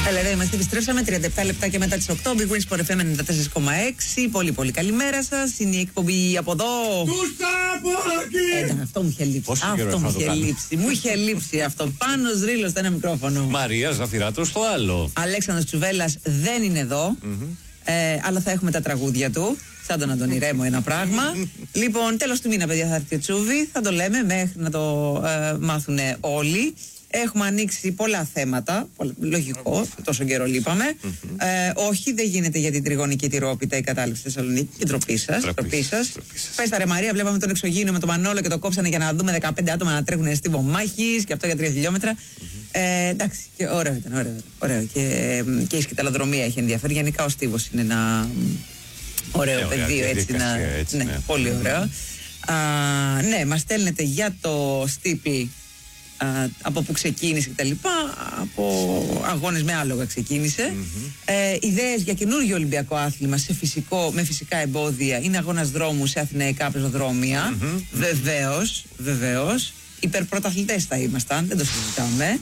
Έλα, ρε, είμαστε, επιστρέψαμε 37 λεπτά και μετά τις 8. Big Wins for FM 94,6. Πολύ πολύ καλημέρα σας. Είναι η εκπομπή από εδώ. Αυτό μου είχε λείψει. Αυτό μου είχε λείψει. Μου είχε λείψει αυτό. Πάνος Ρήλος στο ένα μικρόφωνο. Μαρία Ζαφυράτος στο άλλο. Αλέξανδρος Τσουβέλλας δεν είναι εδώ. Αλλά θα έχουμε τα τραγούδια του. Σαν τον Αντώνη Ρέμο ένα πράγμα. Λοιπόν, τέλος του μήνα, παιδιά, θα έρθει ο Τσούβι. Θα το λέμε μέχρι να το μάθουν όλοι. Έχουμε ανοίξει πολλά θέματα. Λογικό, τόσο καιρό λείπαμε. Όχι, δεν γίνεται για την τριγωνική τυρόπιτα η κατάληψη στη Θεσσαλονίκη. Η ντροπή σας. Πες τα ρε Μαρία, βλέπαμε τον εξωγήινο με τον Μανόλο και το κόψανε για να δούμε 15 άτομα να τρέχουν στίβο μάχης και αυτό για 3 χιλιόμετρα. Εντάξει, και ωραίο ήταν. Ωραίο. Και η σκηταλοδρομία έχει ενδιαφέρει. Γενικά ο στίβος είναι ένα ωραίο πεδίο. Ναι, πολύ ωραίο. Ναι, μας στέλνετε για το στίπι. Από που ξεκίνησε και τα λοιπά, από αγώνες με άλογα ξεκίνησε. Ιδέες για καινούργιο Ολυμπιακό άθλημα με φυσικά εμπόδια. Είναι αγώνας δρόμου σε αθηναϊκά πεζοδρόμια. Βεβαίως. Υπερπρωταθλητές θα ήμασταν, δεν το συζητάμε.